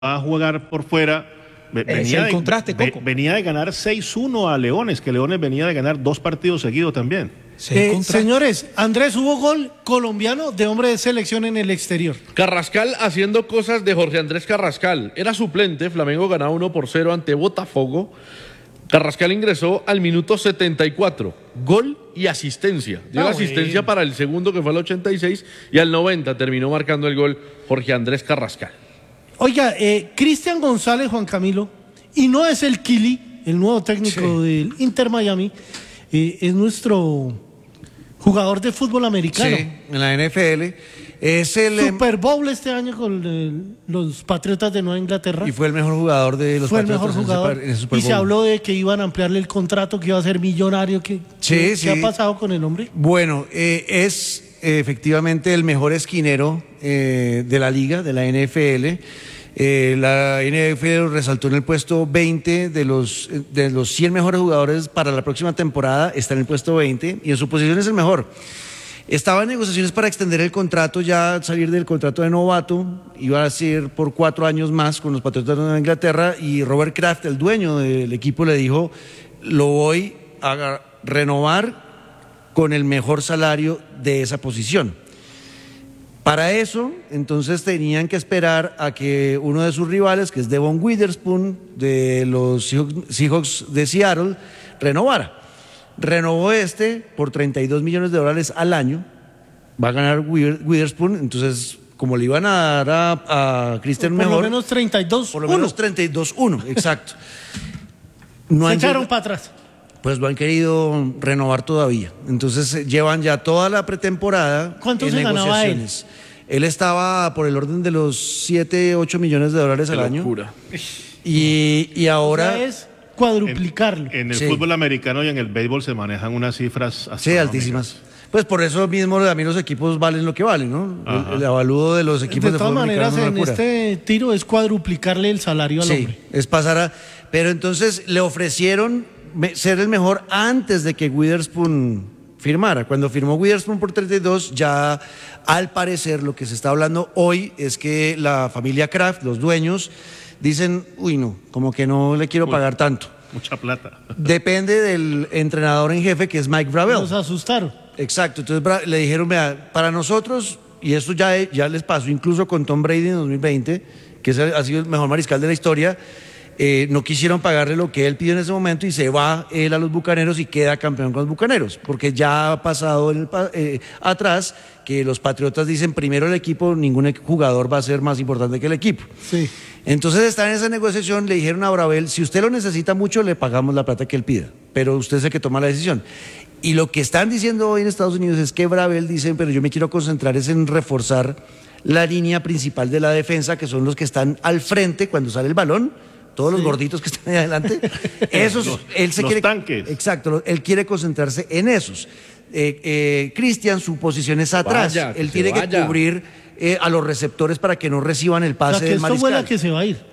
a jugar por fuera. Venía de ganar 6-1 a Leones, que Leones venía de ganar 2 partidos seguidos también. Señores, Andrés, hubo gol colombiano de hombre de selección en el exterior. Carrascal haciendo cosas de Jorge Andrés Carrascal. Era suplente, Flamengo ganaba 1-0 ante Botafogo. Carrascal ingresó al minuto 74, gol y asistencia. Dio la asistencia para el segundo, que fue al 86, y al 90 terminó marcando el gol Jorge Andrés Carrascal. Oiga, Cristian González, Juan Camilo, y no es el Kili, el nuevo técnico del Inter Miami, es nuestro jugador de fútbol americano. Sí, en la NFL. Es el Super Bowl este año con los Patriotas de Nueva Inglaterra. Y fue el mejor jugador de los Patriotas. Fue el mejor jugador. En ese Super Bowl. Y se habló de que iban a ampliarle el contrato, que iba a ser millonario. ¿Qué ha pasado con el hombre? Bueno, es efectivamente el mejor esquinero de la liga, de la NFL. La NFL resaltó en el puesto 20 de los 100 mejores jugadores para la próxima temporada. Está en el puesto 20 y en su posición es el mejor. Estaba en negociaciones para extender el contrato, ya salir del contrato de novato, iba a ser por 4 años más con los Patriotas de Nueva Inglaterra, y Robert Kraft, el dueño del equipo, le dijo: lo voy a renovar con el mejor salario de esa posición. Para eso, entonces tenían que esperar a que uno de sus rivales, que es Devon Witherspoon, de los Seahawks de Seattle, renovara. Renovó por $32 millones al año. Va a ganar Witherspoon, entonces, como le iban a dar a Christian mejor. Por lo menos 32-1. Por lo menos 32-1, exacto. Se echaron para atrás. Pues lo han querido renovar todavía. Entonces llevan ya toda la pretemporada. ¿Cuánto se ganaba él? Él estaba por el orden de los 7-8 millones de dólares al año. Y ahora... O sea, es cuadruplicarlo. En el fútbol americano y en el béisbol se manejan unas cifras sí, altísimas. Pues por eso mismo a mí los equipos valen lo que valen, ¿no? El avalúo de los equipos de fútbol americano. De todas maneras, en este tiro es cuadruplicarle el salario al hombre. Es pasar a... Pero entonces le ofrecieron ser el mejor antes de que Witherspoon firmara. Cuando firmó Witherspoon por 32, ya al parecer lo que se está hablando hoy es que la familia Kraft, los dueños, dicen: uy, no, como que no le quiero pagar tanto. Mucha plata. Depende del entrenador en jefe, que es Mike Vrabel. Los asustaron. Exacto, entonces le dijeron: vea, para nosotros, y esto ya les pasó incluso con Tom Brady en 2020, que ha sido el mejor mariscal de la historia, no quisieron pagarle lo que él pidió en ese momento, y se va él a los Bucaneros y queda campeón con los Bucaneros, porque ya ha pasado atrás que los Patriotas dicen: primero el equipo, ningún jugador va a ser más importante que el equipo. Sí. Entonces están en esa negociación, le dijeron a Vrabel: si usted lo necesita mucho, le pagamos la plata que él pida, pero usted es el que toma la decisión. Y lo que están diciendo hoy en Estados Unidos es que Vrabel dice: pero yo me quiero concentrar en reforzar la línea principal de la defensa, que son los que están al frente cuando sale el balón, todos los gorditos que están ahí adelante. Esos, él se quiere, tanques. Exacto, él quiere concentrarse en esos. Cristian, su posición es atrás. Él tiene que cubrir a los receptores para que no reciban el pase del mariscal. Esto fue la que se va a ir.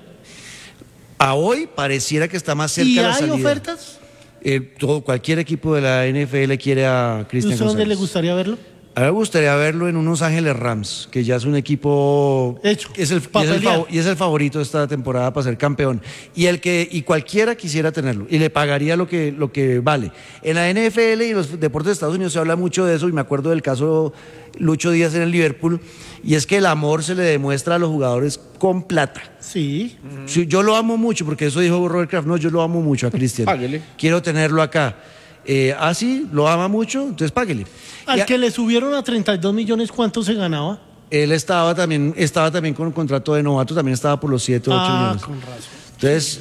A hoy pareciera que está más cerca de la salida. ¿Y hay ofertas? Cualquier equipo de la NFL quiere a Cristian González. ¿Dónde le gustaría verlo? A mí me gustaría verlo en unos Ángeles Rams, que ya es un equipo hecho, y es el favorito de esta temporada para ser campeón. Y cualquiera quisiera tenerlo, y le pagaría lo que vale. En la NFL y los deportes de Estados Unidos se habla mucho de eso, y me acuerdo del caso Lucho Díaz en el Liverpool, y es que el amor se le demuestra a los jugadores con plata. Sí. Yo lo amo mucho, porque eso dijo Robert Kraft: no, yo lo amo mucho a Cristian. Páguele. Quiero tenerlo acá. Sí, lo ama mucho, entonces páguele. Al que le subieron a 32 millones, ¿cuánto se ganaba? Él estaba también con un contrato de novato, también estaba por los 7 o 8 millones. Con razón. Entonces,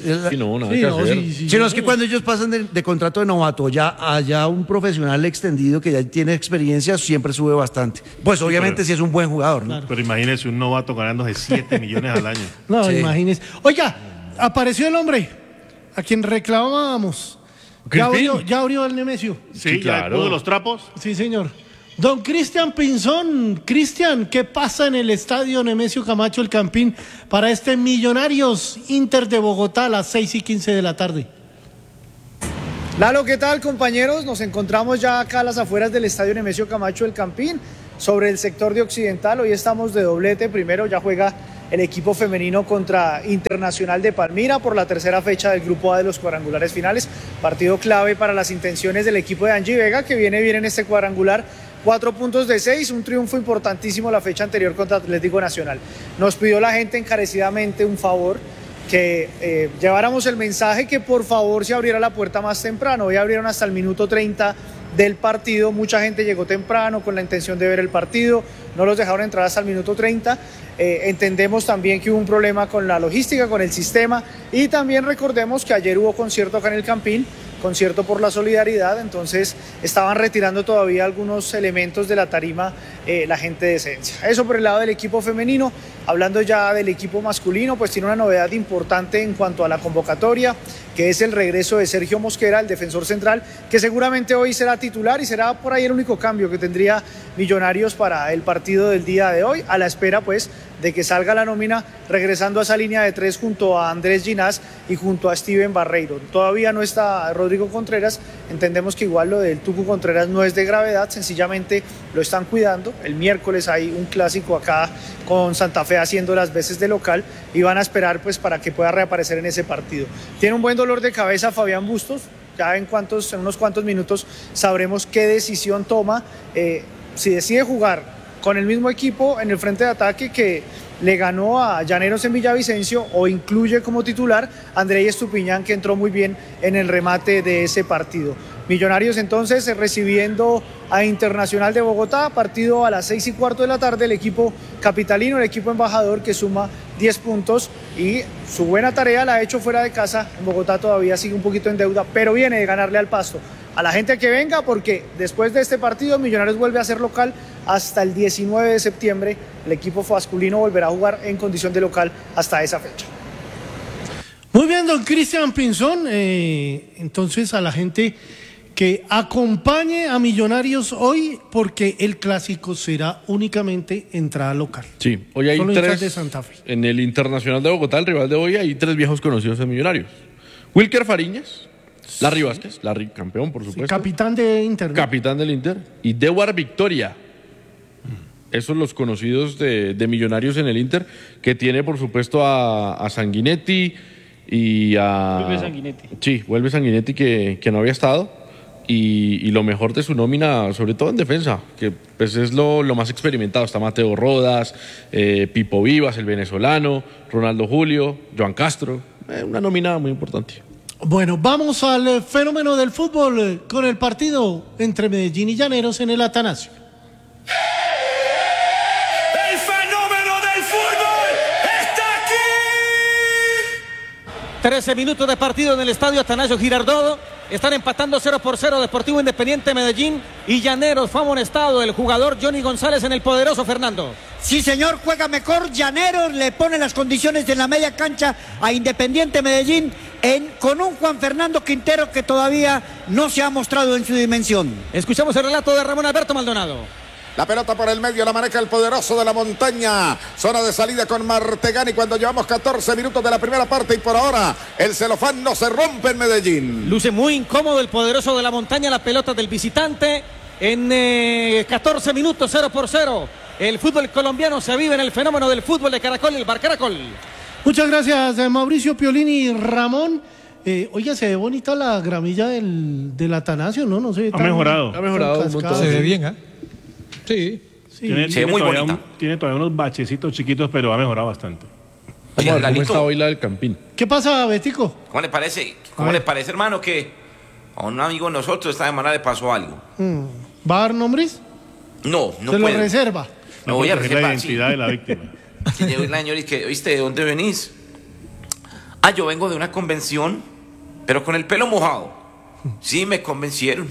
es que cuando ellos pasan de contrato de novato ya haya un profesional extendido que ya tiene experiencia, siempre sube bastante. Pues obviamente si es un buen jugador, ¿no? Claro. Pero imagínese un novato ganándose 7 millones al año. No, imagínese. Oiga, apareció el hombre a quien reclamábamos. Ya abrió el Nemesio. Sí, claro. ¿Ya puso los trapos? Sí, señor. Don Cristian Pinzón. Cristian, ¿qué pasa en el estadio Nemesio Camacho El Campín para este Millonarios Inter de Bogotá a las 6:15 de la tarde? Lalo, ¿qué tal, compañeros? Nos encontramos ya acá a las afueras del estadio Nemesio Camacho El Campín, sobre el sector de Occidental. Hoy estamos de doblete. Primero ya juega el equipo femenino contra Internacional de Palmira por la tercera fecha del Grupo A de los cuadrangulares finales. Partido clave para las intenciones del equipo de Angie Vega, que viene bien en este cuadrangular. 4 puntos de 6, un triunfo importantísimo la fecha anterior contra Atlético Nacional. Nos pidió la gente encarecidamente un favor, que lleváramos el mensaje que por favor se abriera la puerta más temprano. Hoy abrieron hasta el minuto 30 del partido, mucha gente llegó temprano con la intención de ver el partido, no los dejaron entrar hasta el minuto 30. Entendemos también que hubo un problema con la logística, con el sistema, y también recordemos que ayer hubo concierto acá en el Campín, concierto por la solidaridad, entonces estaban retirando todavía algunos elementos de la tarima la gente de Esencia. Eso por el lado del equipo femenino. Hablando ya del equipo masculino, pues tiene una novedad importante en cuanto a la convocatoria, que es el regreso de Sergio Mosquera, el defensor central, que seguramente hoy será titular y será por ahí el único cambio que tendría Millonarios para el partido del día de hoy, a la espera pues de que salga la nómina, regresando a esa línea de 3 junto a Andrés Ginás y junto a Steven Barreiro. Todavía no está Rodrigo Contreras, entendemos que igual lo del Tucu Contreras no es de gravedad, sencillamente lo están cuidando. El miércoles hay un clásico acá con Santa Fe haciendo las veces de local y van a esperar pues para que pueda reaparecer en ese partido. Tiene un buen dolor de cabeza Fabián Bustos, ya en unos cuantos minutos sabremos qué decisión toma, si decide jugar con el mismo equipo en el frente de ataque que le ganó a Llaneros en Villavicencio, o incluye como titular a Andrei Estupiñán, que entró muy bien en el remate de ese partido. Millonarios entonces recibiendo a Internacional de Bogotá, partido a las 6:15 de la tarde, el equipo capitalino, el equipo embajador, que suma 10 puntos y su buena tarea la ha hecho fuera de casa. En Bogotá todavía sigue un poquito en deuda, pero viene de ganarle al Pasto. A la gente que venga, porque después de este partido Millonarios vuelve a ser local hasta el 19 de septiembre. El equipo masculino volverá a jugar en condición de local hasta esa fecha. Muy bien, don Cristian Pinzón. Entonces a la gente que acompañe a Millonarios hoy, porque el clásico será únicamente entrada local. Sí, hoy hay Solo 3 de Santa Fe. en el Internacional de Bogotá, el rival de hoy, hay 3 viejos conocidos de Millonarios. Wilker Fariñas, Larry Vázquez, Larry campeón, por supuesto. Sí, capitán de Inter, ¿no? Capitán del Inter. Y Dewar Victoria. Esos los conocidos de Millonarios en el Inter, que tiene, por supuesto, a Sanguinetti y a... Vuelve Sanguinetti. Sí, vuelve Sanguinetti, que no había estado. Y lo mejor de su nómina, sobre todo en defensa, que pues es lo más experimentado. Está Mateo Rodas, Pipo Vivas, el venezolano, Ronaldo Julio, Joan Castro. Una nómina muy importante. Bueno, vamos al fenómeno del fútbol con el partido entre Medellín y Llaneros en el Atanasio. ¡El fenómeno del fútbol está aquí! 13 minutos de partido en el estadio Atanasio Girardot. Están empatando 0-0 Deportivo Independiente Medellín y Llaneros. Fue amonestado el jugador Johnny González en el poderoso Fernando. Sí, señor, juega mejor. Llaneros le pone las condiciones en la media cancha a Independiente Medellín con un Juan Fernando Quintero que todavía no se ha mostrado en su dimensión. Escuchamos el relato de Ramón Alberto Maldonado. La pelota por el medio la maneja el poderoso de la montaña. Zona de salida con Martegani cuando llevamos 14 minutos de la primera parte y por ahora el celofán no se rompe en Medellín. Luce muy incómodo el poderoso de la montaña, la pelota del visitante en 14 minutos 0-0. El fútbol colombiano se vive en el fenómeno del fútbol de Caracol, el Bar Caracol. Muchas gracias, Mauricio Piolini y Ramón. Oye, se ve bonita la gramilla del Atanasio, ¿no? No sé. Ha mejorado. Ha mejorado un montón. Se ve bien, ¿eh? Sí. Tiene muy todavía bonita. Tiene todavía unos bachecitos chiquitos, pero ha mejorado bastante. Vamos a ver cómo Lalito. está hoy la del Campín. ¿Qué pasa, Betico? ¿Cómo le parece? ¿Cómo le parece, hermano, que a un amigo de nosotros esta semana le pasó algo? ¿Va a dar nombres? No Se lo puedo. reserva. Me voy a proteger la reservar, sí. identidad de la víctima. Que llegó la señora y que, ¿oíste, de dónde venís? Ah, yo vengo de una convención, pero con el pelo mojado. Sí, me convencieron.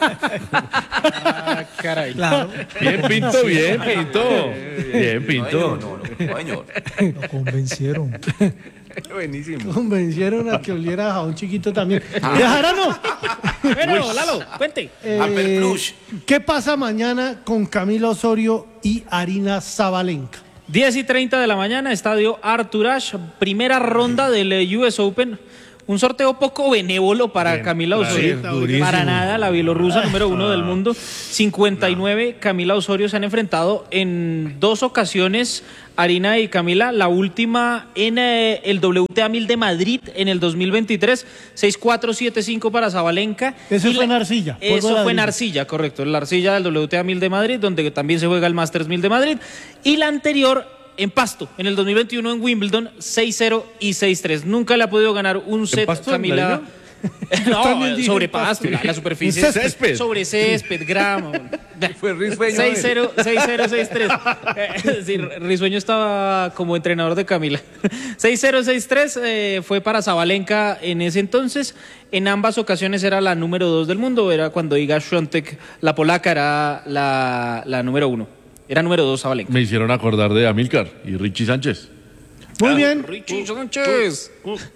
Caray. Claro. Bien, Pinto, bien, Pinto. Bien, Pinto. No, señor. Lo convencieron. Buenísimo. Convencieron a que oliera a un chiquito también. ¡Jarano! Bueno, Lalo, cuente. Alperflush. ¿Qué pasa mañana con Camilo Osorio y Arina Zabalenka? 10:30 de la mañana, estadio Arthur Ashe, primera ronda del US Open. Un sorteo poco benévolo para Camila Osorio. Para nada, la bielorrusa número 1 del mundo. 59, Camila Osorio se han enfrentado en 2 ocasiones, Arina y Camila. La última en el WTA 1000 de Madrid en el 2023. 6-4, 7-5 para Sabalenka. Eso fue en arcilla. Eso fue en arcilla, correcto. En la arcilla del WTA 1000 de Madrid, donde también se juega el Masters 1000 de Madrid. Y la anterior en pasto, en el 2021 en Wimbledon, 6-0 y 6-3. Nunca le ha podido ganar un set Camila. No, sobre pasto, la superficie. Césped. Sobre césped, grama. Fue Risueño. 6-0, 6-3. Sí, Risueño estaba como entrenador de Camila. 6-0, 6-3 fue para Sabalenka en ese entonces. En ambas ocasiones era la número 2 del mundo. Era cuando Iga Świątek, la polaca, era la número 1. Era número 2 Sabalenka. Me hicieron acordar de Amílcar y Richie Sánchez. Muy bien. Richie Sánchez.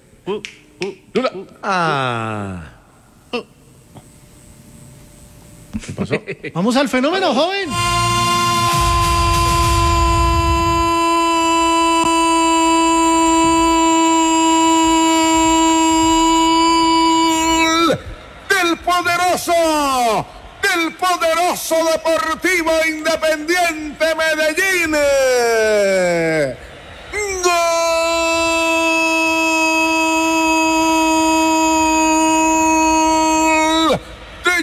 ¿Qué pasó? Vamos al fenómeno, joven. Del poderoso Deportivo Independiente Medellín. Gol de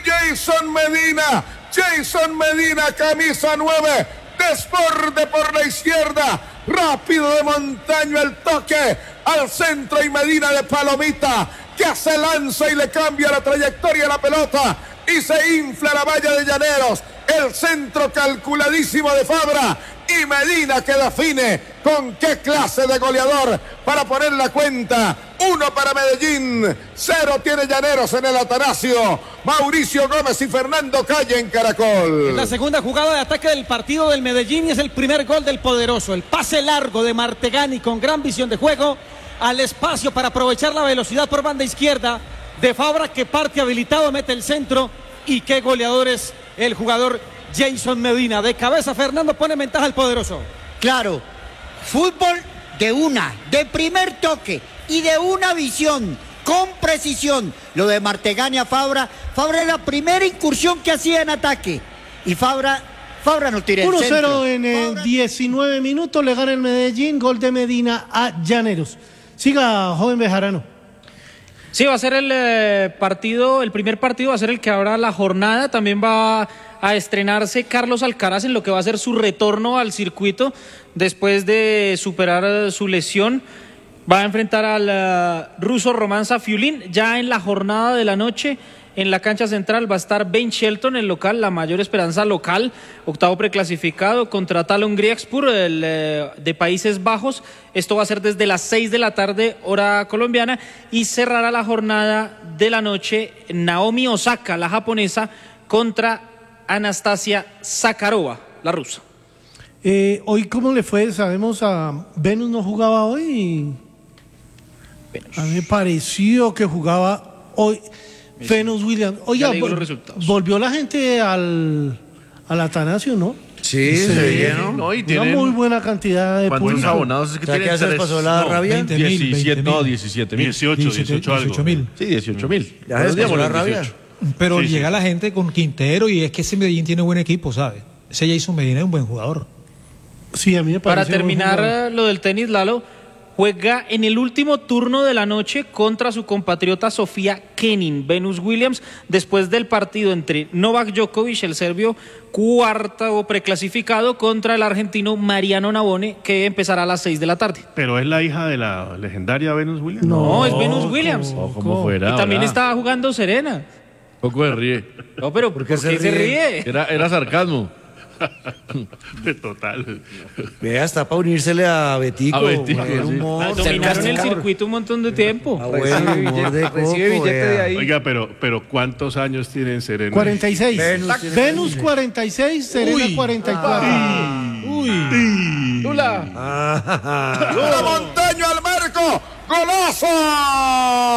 Jason Medina, camisa 9, desborde por la izquierda, rápido de Montaño, el toque al centro y Medina de palomita, que hace lanza y le cambia la trayectoria a la pelota y se infla la valla de Llaneros. El centro calculadísimo de Fabra y Medina que define con qué clase de goleador para poner la cuenta. 1 para Medellín, 0 tiene Llaneros en el Atanasio. Mauricio Gómez y Fernando Calle en Caracol. Es la segunda jugada de ataque del partido del Medellín y es el primer gol del poderoso. El pase largo de Martegani con gran visión de juego al espacio para aprovechar la velocidad por banda izquierda de Fabra, que parte habilitado, mete el centro. Y qué goleador es el jugador Jason Medina. De cabeza Fernando pone ventaja al poderoso. Claro, fútbol de primer toque y de una visión, con precisión. Lo de Martegani a Fabra es la primera incursión que hacía en ataque. Y Fabra no tira el centro. 1-0 en 19 minutos, le gana el Medellín, gol de Medina a Llaneros. Siga, joven Bejarano. Sí, va a ser el primer partido va a ser el que abra la jornada. También va a estrenarse Carlos Alcaraz en lo que va a ser su retorno al circuito después de superar su lesión. Va a enfrentar al ruso Roman Safiulin. Ya en la jornada de la noche, en la cancha central, va a estar Ben Shelton, el local, la mayor esperanza local, octavo preclasificado, contra Talon Griekspor, el de Países Bajos. Esto va a ser desde las 6 de la tarde, hora colombiana, y cerrará la jornada de la noche Naomi Osaka, la japonesa, contra Anastasia Zakharova, la rusa. Hoy, ¿cómo le fue? Sabemos, a Venus no jugaba hoy. A mí me pareció que jugaba hoy Venus Williams. Oiga, volvió la gente al Atanasio, ¿no? Sí, se llenó. No, y una muy buena cantidad de ¿cuántos público. abonados es que tienen? ¿Qué pasó la rabia? 17 mil. 18 algo. 18.000. Sí, 18.000. Ya les pasó la rabia. Pero Sí, llega la gente con Quintero y es que ese Medellín tiene buen equipo, ¿sabes? Ese Jason Medina es un buen jugador. Sí, a mí me parece. Para terminar lo del tenis, Lalo, juega en el último turno de la noche contra su compatriota Sofía Kenin, Venus Williams, después del partido entre Novak Djokovic, el serbio, cuarto preclasificado, contra el argentino Mariano Navone, que empezará a las 6 de la tarde. ¿Pero es la hija de la legendaria Venus Williams? No, es Venus Williams. Como fuera. Y también ¿verdad? estaba jugando Serena. Poco se ríe. No, pero ¿por qué se ríe? Era sarcasmo. Total. Vea, está para unírsele a Betico. A Betico, buen sí. humor. Dominaron el circuito un montón de tiempo. Buen humor de Coco, vea. Oiga, pero ¿cuántos años tienen Serena? 46. Venus 46, Serena 44. Lula Montaño al marco. ¡Golazo!